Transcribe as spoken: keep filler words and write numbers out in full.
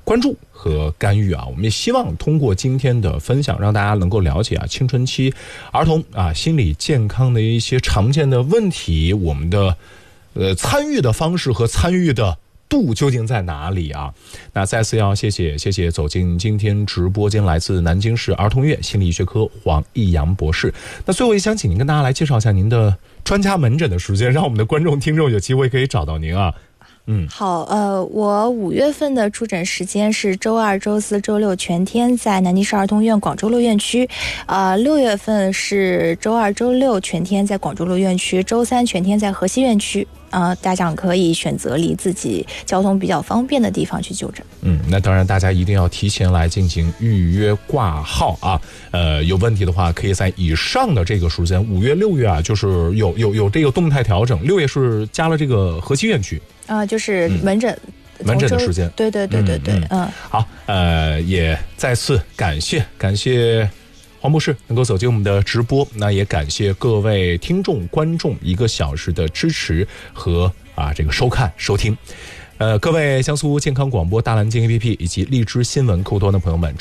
关注和干预啊。我们也希望通过今天的分享，让大家能够了解啊青春期儿童啊心理健康的一些常见的问题，我们的呃参与的方式和参与的度究竟在哪里啊？那再次要谢谢谢谢走进今天直播间来自南京市儿童医院心理学科黄义阳博士。那最后也想请您跟大家来介绍一下您的专家门诊的时间，让我们的观众听众有机会可以找到您啊。嗯， 好，呃，我五月份的出诊时间是周二、周四、周六全天在南京市儿童医院广州路院区，呃，六月份是周二、周六全天在广州路院区，周三全天在河西院区。呃，家长可以选择离自己交通比较方便的地方去就诊。 嗯，那当然，大家一定要提前来进行预约挂号啊。呃，有问题的话，可以在以上的这个时间，五月、六月啊，就是有有有这个动态调整。六月是加了这个河西院区啊、呃，就是门诊、 嗯、门诊的时间。 对对对对对，嗯。嗯好，呃，也再次感谢感谢。黄博士能够走进我们的直播，那也感谢各位听众观众一个小时的支持和啊这个收看收听。呃，各位江苏健康广播大蓝鲸 A P P 以及荔枝新闻客户端的朋友们。